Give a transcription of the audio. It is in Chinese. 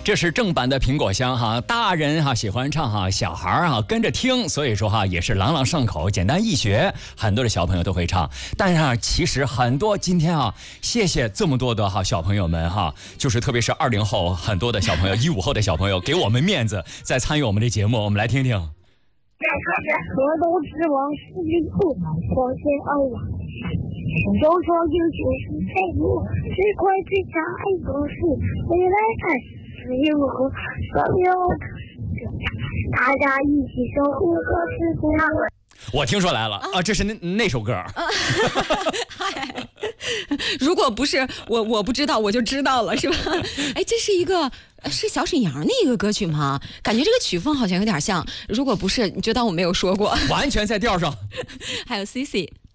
这是正版的苹果香哈，大人哈喜欢唱哈，小孩哈跟着听，所以说哈也是朗朗上口，简单易学，很多的小朋友都会唱。但是其实很多今天啊，谢谢这么多的哈小朋友们哈，就是特别是20后很多的小朋友，15后的小朋友给我们面子，在参与我们的节目，我们来听听。 河东之王四君后，黄仙傲啊！周朝英雄是太多，最快最强爱国事，未来看是如何更有大家一起守护和持平安。 我听出来了啊，这是那首歌。 如果不是我不知道，我就知道了，是吧？哎，这是一个是小沈阳的一个歌曲吗？感觉这个曲风好像有点像。如果不是，你就当我没有说过。 完全在调上。 还有 CC。